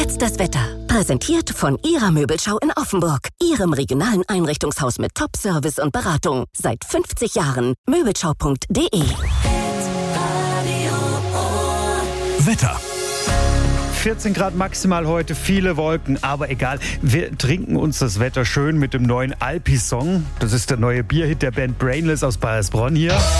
jetzt das Wetter. Präsentiert von Ihrer Möbelschau in Offenburg. Ihrem regionalen Einrichtungshaus mit Top-Service und Beratung. Seit 50 Jahren. Möbelschau.de. Wetter. 14 Grad maximal heute, viele Wolken, aber egal. Wir trinken uns das Wetter schön mit dem neuen Alpi-Song. Das ist der neue Bierhit der Band Brainless aus Bayersbronn hier.